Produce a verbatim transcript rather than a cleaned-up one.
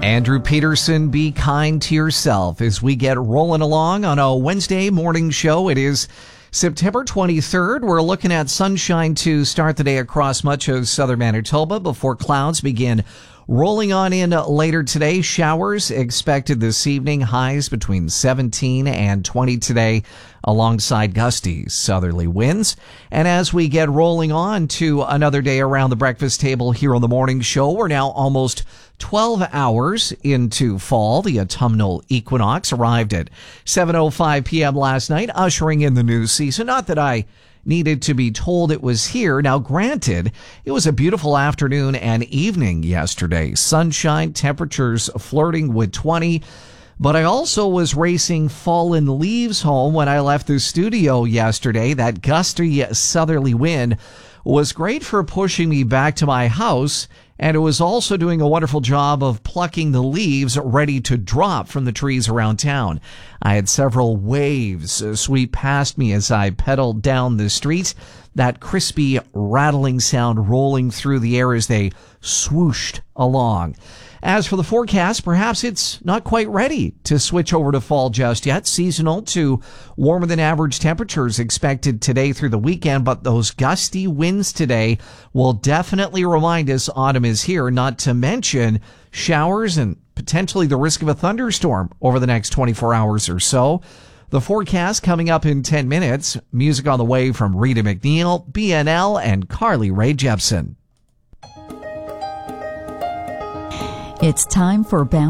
Andrew Peterson, be kind to yourself as we get rolling along on a Wednesday morning show. It is September twenty-third. We're looking at sunshine to start the day across much of southern Manitoba before clouds begin rolling on in later today. Showers expected this evening. Highs between seventeen and twenty today, alongside gusty southerly winds. And as we get rolling on to another day around the breakfast table here on the morning show, we're now almost twelve hours into fall. The autumnal equinox arrived at seven oh five p.m. last night, ushering in the new season. Not that I needed to be told it was here. Now, granted, it was a beautiful afternoon and evening yesterday. Sunshine, temperatures flirting with twenty. But I also was racing fallen leaves home when I left the studio yesterday. That gusty southerly wind was great for pushing me back to my house, and it was also doing a wonderful job of plucking the leaves ready to drop from the trees around town. I had several waves sweep past me as I pedaled down the street, that crispy rattling sound rolling through the air as they swooshed along. As for the forecast, perhaps it's not quite ready to switch over to fall just yet. Seasonal to warmer than average temperatures expected today through the weekend, but those gusty winds today will definitely remind us autumn is here, not to mention showers and potentially the risk of a thunderstorm over the next twenty-four hours or so. The forecast coming up in ten minutes. Music on the way from Rita McNeil, B N L, and Carly Rae Jepsen. It's time for Bound